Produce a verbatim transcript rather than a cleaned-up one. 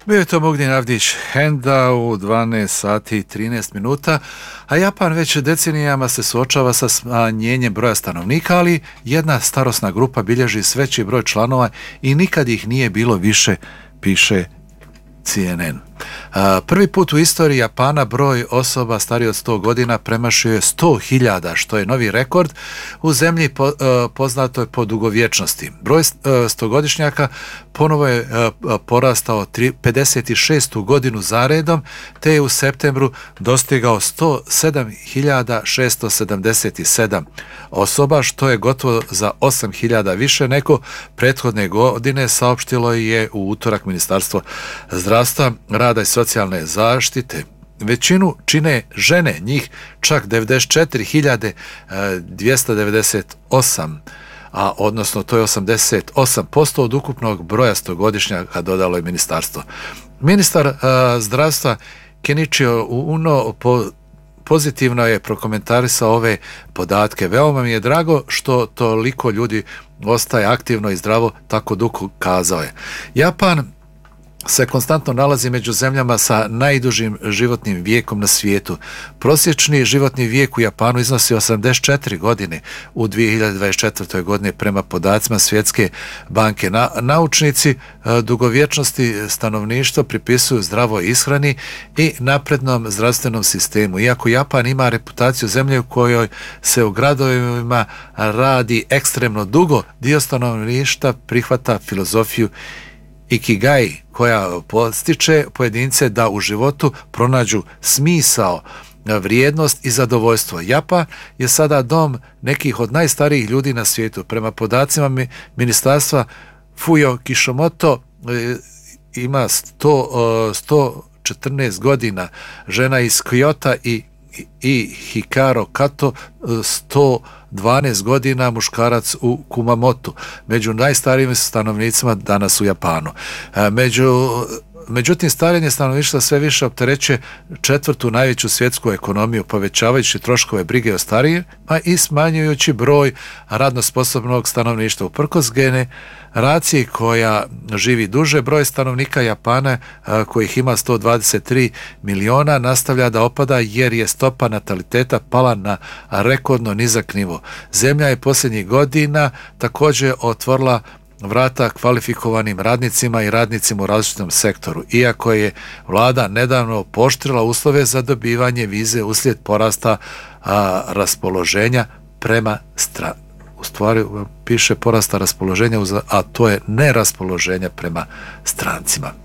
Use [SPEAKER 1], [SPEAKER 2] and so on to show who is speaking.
[SPEAKER 1] Bio je to Mogdin Avdić Henda u dvanaest sati i trinaest minuta, a Japan već decenijama se suočava sa smanjenjem broja stanovnika, ali jedna starosna grupa bilježi sve veći broj članova i nikad ih nije bilo više, piše C N N. Prvi put u istoriji Japana broj osoba stariji od sto godina premašio je sto hiljada, što je novi rekord u zemlji po, poznatoj po dugovječnosti. Broj stogodišnjaka ponovo je porastao pedeset šestu godinu zaredom, te je u septembru dostigao sto sedam hiljada šesto sedamdeset sedam osoba, što je gotovo za osam hiljada više nego prethodne godine, saopštilo je u utorak Ministarstvo zdravstva, rada i socijalne zaštite. Većinu čine žene, njih čak devedeset četiri hiljade dvjesto devedeset osam, a odnosno to je osamdeset osam posto od ukupnog broja stogodišnjaka, dodalo je ministarstvo. Ministar uh, zdravstva Kenichio Uno po pozitivno je prokomentarisao ove podatke. Veoma mi je drago što toliko ljudi ostaje aktivno i zdravo, tako dugo, kazao je. Japan se konstantno nalazi među zemljama sa najdužim životnim vijekom na svijetu. Prosječni životni vijek u Japanu iznosi osamdeset četiri godine u dvije hiljade dvadeset četvrtoj. godine prema podacima Svjetske banke. Na, naučnici dugovječnosti stanovništva pripisuju zdravoj ishrani i naprednom zdravstvenom sistemu. Iako Japan ima reputaciju zemlje u kojoj se u gradovima radi ekstremno dugo, dio stanovništva prihvata filozofiju Ikigai, koja podstiče pojedince da u životu pronađu smisao, vrijednost i zadovoljstvo. Japan je sada dom nekih od najstarijih ljudi na svijetu. Prema podacima ministarstva, Fujo Kishimoto ima sto četrnaest godina, žena iz Kyota i, i Hikaru Kato sto dvanaest godina, muškarac u Kumamotu. Među najstarijim stanovnicima danas u Japanu. Među, međutim, starenje stanovništva sve više opterećuje četvrtu najveću svjetsku ekonomiju, povećavajući troškove brige o starijima i smanjujući broj radno sposobnog stanovništva. Uprkos generaciji koja živi duže, broj stanovnika Japana, kojih ima sto dvadeset tri miliona, nastavlja da opada jer je stopa nataliteta pala na rekordno nizak nivo. Zemlja je posljednjih godina također otvorila vrata kvalifikovanim radnicima i radnicima u različitom sektoru, iako je vlada nedavno pooštrila uslove za dobivanje vize uslijed porasta a, raspoloženja prema strani. U stvari piše porasta raspoloženja, a to je neraspoloženja prema strancima.